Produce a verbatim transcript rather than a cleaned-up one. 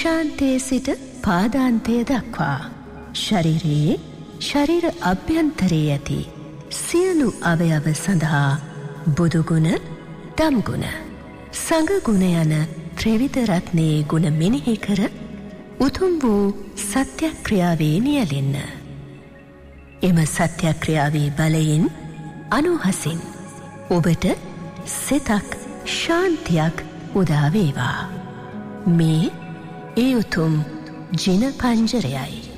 ශීර්ෂාන්තයේ සිට පාදාන්තය දක්වා ශරීරයේ ශරීර අභ්‍යන්තරයේ ඇති සියලු අවයව සඳහා බුදුගුණ, දම්ගුණ, සංඝගුණ යන ත්‍රිවිධ රත්නයේ ගුණ මෙනෙහි කර උතුම් වූ සත්‍යක්‍රියාවේ නියැලෙන්න. එම සත්‍යක්‍රියාවේ බලයෙන් අනුහසින් ඔබට සිතක් ශාන්තියක් උදා වේවා. මේ ඒ උතුම් ජින පංජරයයි.